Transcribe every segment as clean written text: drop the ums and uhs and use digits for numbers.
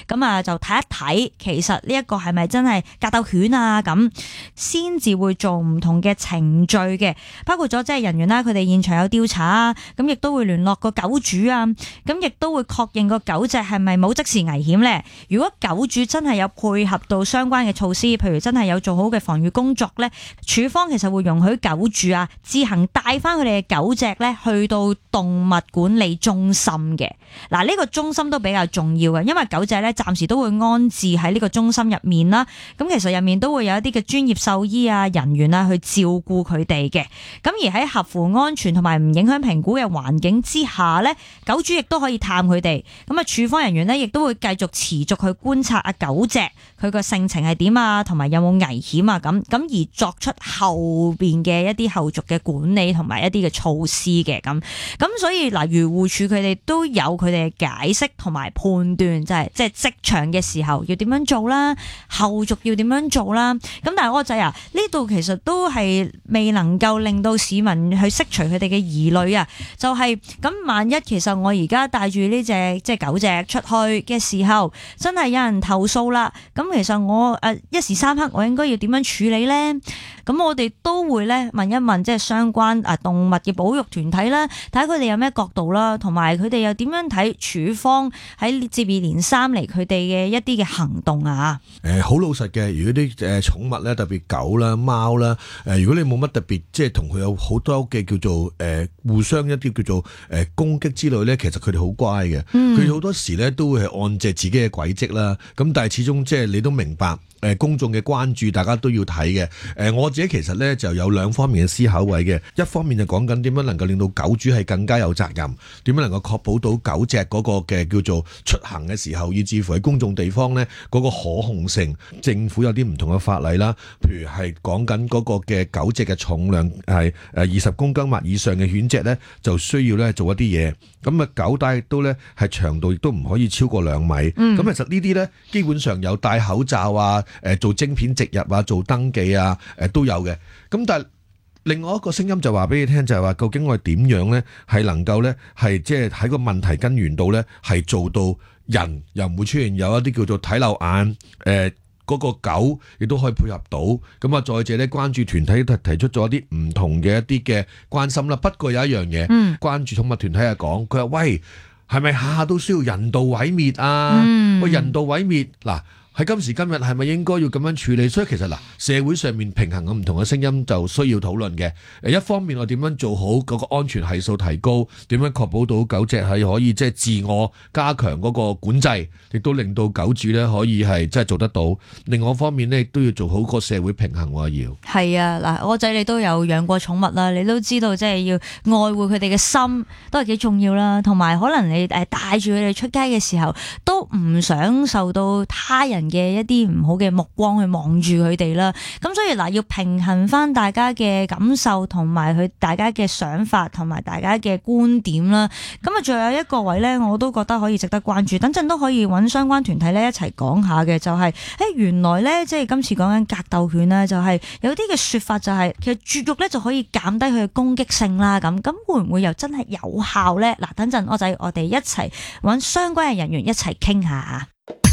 咁啊就睇一睇，其實呢一個係咪真係格鬥犬啊？咁先至會做唔同嘅程序嘅，包括咗即係人員啦，佢哋現場有調查啊，咁亦都會聯絡個狗主啊，咁亦都會確認個狗隻係咪冇即時危險呢？如果狗主真係有配合到相關嘅措施，譬如真係有做好嘅防禦工作呢，處方其實會容許狗主啊自行帶翻佢哋嘅狗隻呢去到動物管理中心嘅。嗱，呢個中心都比較重要嘅，因為狗隻呢暫時都會安置喺呢個中心入面啦。咁其實入面都會有一啲嘅專業獸醫啊人員啊去照顧佢哋嘅。咁而喺合乎安全同埋唔影響評估嘅環境之下呢，狗主亦都可以探佢哋。咁啊，處方人員呢亦都會繼續持續去觀察啊狗隻佢個性情係點啊，同埋有冇危險啊咁而作出後邊嘅一啲後續嘅管理同埋一啲嘅措施嘅咁。所以嗱，漁護署佢哋都有佢哋嘅解釋同埋判斷，就係即係職場嘅時候要點樣做啦，後續要點樣做啦。咁但係柯仔啊，呢度其實都係未能夠令到市民去釋除佢哋嘅疑慮啊。就係咁，萬一其實我而家帶住呢隻即係狗隻出去嘅時候，真係有人投訴啦，咁其實我一時三刻我應該要點樣處理呢？咁我哋都會咧問一問即係相關動物嘅保育團體啦，睇下佢哋有咩角度啦，同埋佢哋又點樣睇處方喺接二連三嚟佢哋嘅一啲嘅行動啊？ 好老實嘅，如果啲寵物咧，特別狗啦、貓啦，如果你冇乜特別，即係同佢有好多嘅叫做互相一啲叫做攻擊之類咧，其實佢哋好乖嘅，佢哋好多時咧都會係按借自己嘅軌跡啦。咁但係始終即係你都明白。公眾嘅關注，大家都要睇嘅。我自己其實咧就有兩方面嘅思考位嘅。一方面就講緊點樣能夠令到狗主係更加有責任，點樣能夠確保到狗隻嗰個嘅叫做出行嘅時候，以至乎喺公眾地方咧嗰個可控性，政府有啲唔同嘅法例啦。譬如係講緊嗰個嘅狗隻嘅重量係20公斤或以上嘅犬隻咧，就需要咧做一啲嘢。咁狗帶亦都咧係長度亦都唔可以超過2米。咁其實呢啲咧基本上有戴口罩啊。做晶片植入啊，做登記啊，都有嘅。咁但係另外一個聲音就話俾你聽，就係話究竟我哋點樣咧，係能夠咧，係即係喺個問題根源度咧，係做到人又唔會出現有一啲叫做睇漏眼，嗰個狗亦都可以配合到。咁啊，再者咧，關注團體提出咗一啲唔同嘅一啲嘅關心啦。不過有一樣嘢，關注寵物團體係講，佢話喂，係咪下下都需要人道毀滅啊？喂，人道毀滅嗱。喺今時今日係咪應該要咁樣處理？所以其實嗱，社會上面平衡嘅唔同嘅聲音就需要討論嘅。一方面我點樣做好嗰個安全係數提高，點樣確保到狗隻係可以即係自我加強嗰個管制，亦都令到狗主咧可以係真係做得到。另外一方面咧，亦都要做好個社會平衡喎。要係啊，嗱，我仔你都有養過寵物啦，你都知道即係要愛護佢哋嘅心都係幾重要啦。同埋可能你帶住佢哋出街嘅時候，都唔想受到他人嘅一啲唔好嘅目光去望住佢哋啦，咁所以嗱，要平衡翻大家嘅感受同埋大家嘅想法同埋大家嘅觀點啦。咁啊，仲有一個位呢，我都覺得可以值得關注，等陣都可以揾相關團體呢一齊講下嘅，就係原來呢，即係今次講緊格鬥犬呢，就係有啲嘅說法就係其實絕育呢就可以減低佢嘅攻擊性啦。咁會唔會又真係有效呢？嗱，等陣我哋一齊揾相關嘅人員一齊傾下。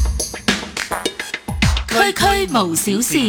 區區無小事。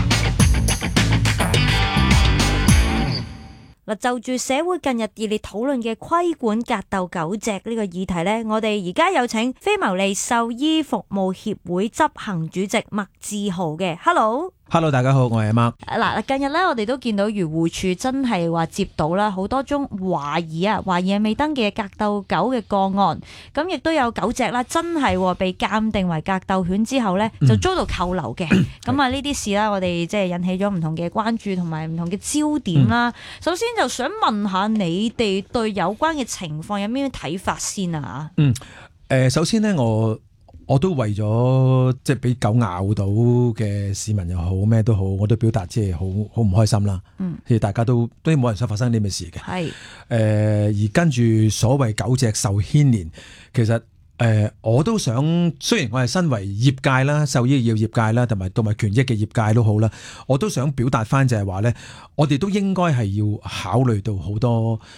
嗱，就住社會近日熱烈討論嘅規管格鬥狗隻呢個議題呢，我哋而家有請非牟利獸醫服務協會執行主席麥志豪嘅。Hello， 大家好，我係 Mark。 嗱，近日呢，我哋都見到漁護署真係話接到啦好多宗懷疑係未登記嘅格鬥狗嘅個案，咁亦都有狗隻啦，真係被鑑定為格鬥犬之後呢，就遭到扣留嘅。咁啊，呢啲事啦，我哋即係引起咗唔同嘅關注同埋唔同嘅焦點啦。首先就想問下你哋對有關嘅情況有咩睇法先啊？ 首先呢，我都為咗即係俾狗咬到嘅市民又好咩都好，我都表達即係好唔開心啦。即係大家都冇人想發生呢啲事嘅。係而跟住所謂狗隻受牽連，其實我都想，雖然我係身為業界啦、獸醫業界啦，同埋動物權益嘅業界都好啦，我都想表達翻就係話咧，我哋都應該係要考慮到好多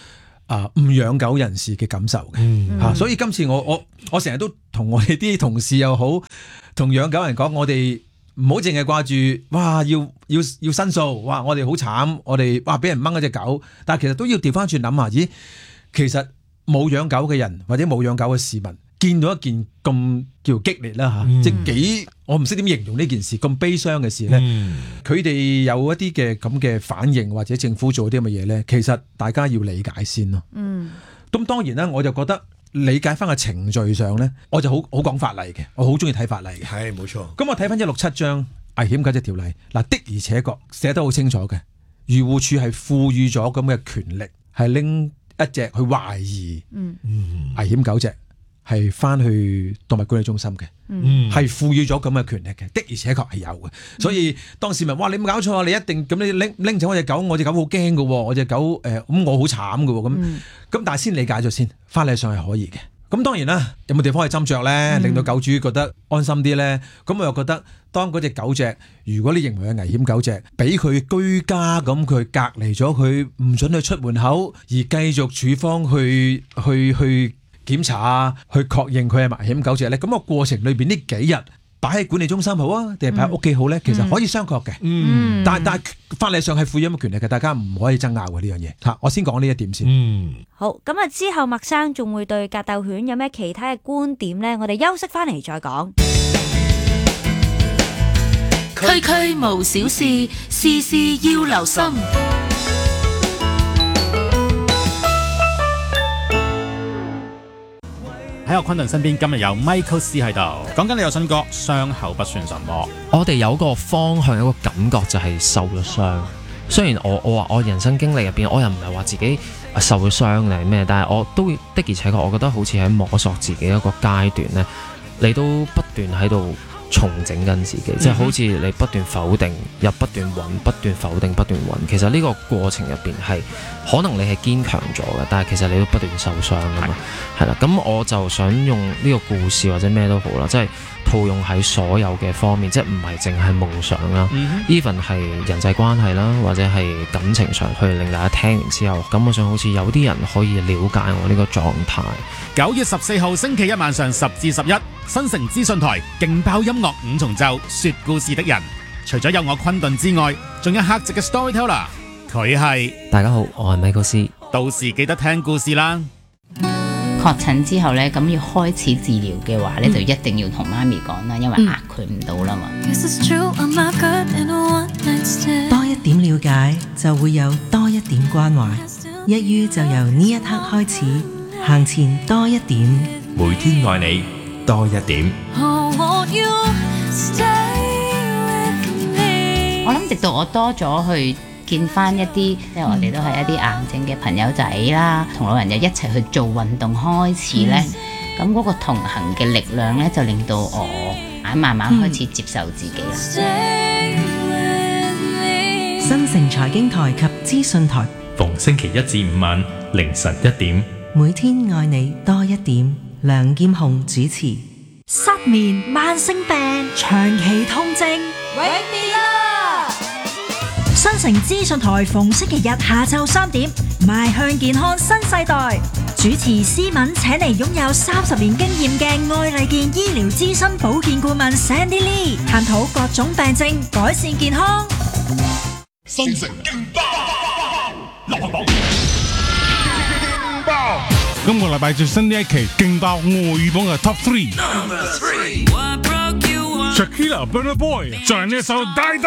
唔養狗人士嘅感受嘅所以今次我成日都同我哋啲同事又好，同養狗人講，我哋唔好淨係掛住哇要申訴，哇我哋好慘，我哋哇俾人掹嗰隻狗，但係其實都要調翻轉諗下，咦其實冇養狗嘅人或者冇養狗嘅市民，見到一件咁叫激烈啦即係幾我唔識點形容呢件事咁悲傷嘅事咧，佢哋有一啲嘅咁嘅反應，或者政府做啲咁嘅嘢咧，其實大家要理解先咯。咁當然啦，我就覺得理解翻個程序上咧，我就好講法例嘅，我好中意睇法例嘅。 係冇錯。 咁我睇翻167章危險狗隻條例，嗱的而且確寫得好清楚嘅，漁護署係賦予咗咁嘅權力，係拎一隻去懷疑危險狗隻係翻去動物管理中心嘅，係賦予咗咁嘅權力嘅，的而且確係有嘅。所以當市民哇你冇搞錯啊，你一定咁你拎走我隻狗，我隻狗好驚㗎喎，我隻狗咁我好慘㗎喎，咁但係先理解咗先，法例上係可以嘅。咁當然啦，有冇地方可以斟酌咧，令到狗主覺得安心啲咧？咁我又覺得，當嗰隻狗隻，如果你認為係危險狗隻，俾佢居家咁，佢隔離咗佢，唔准佢出門口，而繼續處方去檢查啊，去確認佢係危險狗隻咧。咁個過程裏邊呢幾日擺喺管理中心好啊，定係擺喺屋企好咧？其實可以商榷嘅。但係法例上係賦予咁嘅權力嘅，大家唔可以爭拗嘅呢樣嘢。嚇，我先講呢一點先。 好，咁啊之後麥生仲會對格鬥犬有咩其他嘅觀點咧？我哋休息翻嚟再講。 區區無小事，事事要留心。 喺我昆頓身邊，今日有 Michael C 喺度，講緊你有新歌，傷口不算什麼。 我哋有個方向，有個感覺就係受咗傷。雖然我話我人生經歷入邊，我又唔係話自己受咗傷定係咩，但係我都的而且確，我覺得好似喺摸索自己一個階段咧，你都不斷喺度重整緊自己，即係好似你不斷否定，又不斷揾，不斷否定，不斷揾。其實呢個過程入邊係可能你係堅強咗嘅，但係其實你都不斷受傷㗎嘛。係啦，咁我就想用呢個故事或者咩都好啦，即係套用喺所有嘅方面，即係唔係淨係夢想啦，even 係人際關係啦，或者係感情上去令大家聽完之後，感覺上好似有啲人可以了解我呢個狀態。 9月14號星期一晚上10至11，新城資訊台勁爆音樂5重奏，說故事的人。除咗有我昆頓之外，仲有客席嘅 storyteller， 佢係大家好，我係 Michael C。 到時記得聽故事啦。 確診之後咧，咁要開始治療嘅話咧，就一定要同媽咪講啦，因為壓佢唔到啦嘛。 多一點了解，就會有多一點關懷。一於就由呢一刻開始，行前多一點， 每天愛你多一點。 我諗直到我多咗去見翻一啲，即係我哋都係一啲癌症嘅朋友仔啦，同老人家一齊去做運動開始咧，咁嗰個同行嘅力量咧，就令到我慢慢開始接受自己啦。 新城財經台及資訊台， 逢星期1至5晚凌晨1點， 每天愛你多一點。梁劍虹主持。 失眠、慢性病、長期痛症，永別啦！新城資訊台逢星期日下晝3點，邁向健康新世代。主持思敏請嚟擁有30年經驗嘅愛麗健醫療資深保健顧問 Sandy Lee， 探討各種病症，改善健康。 新城勁爆流行榜，今個禮拜最新呢一期勁爆外語榜嘅 Top 3。Shakira Burna Boy 就係呢首大